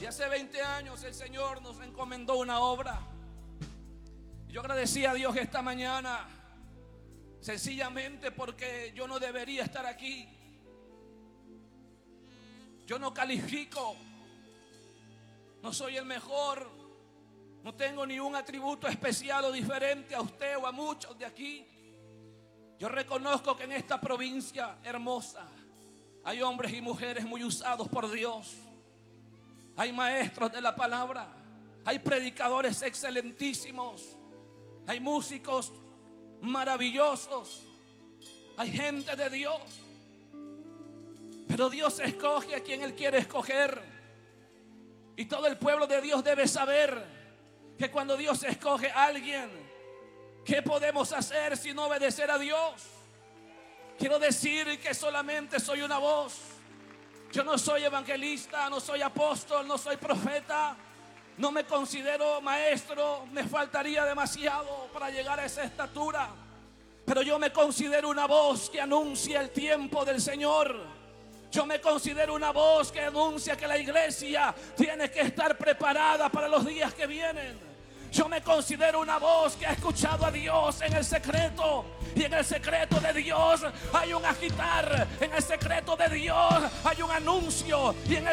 Y hace 20 años el Señor nos encomendó una obra. Yo agradecí a Dios esta mañana, sencillamente porque yo no debería estar aquí. Yo no califico, no soy el mejor, no tengo ni un atributo especial o diferente a usted o a muchos de aquí. Yo reconozco que en esta provincia hermosa hay hombres y mujeres muy usados por Dios. Hay maestros de la palabra, hay predicadores excelentísimos, hay músicos maravillosos, hay gente de Dios. Pero Dios escoge a quien Él quiere escoger. Y todo el pueblo de Dios debe saber que cuando Dios escoge a alguien, ¿qué podemos hacer sino obedecer a Dios? Quiero decir que solamente soy una voz. Yo no soy evangelista, no soy apóstol, no soy profeta, no me considero maestro, me faltaría demasiado para llegar a esa estatura. Pero yo me considero una voz que anuncia el tiempo del Señor. Yo me considero una voz que anuncia que la iglesia tiene que estar preparada para los días que vienen. Yo me considero una voz que ha escuchado a Dios en el secreto. Y en el secreto de Dios hay un agitar. En el secreto de Dios hay un anuncio. Y en el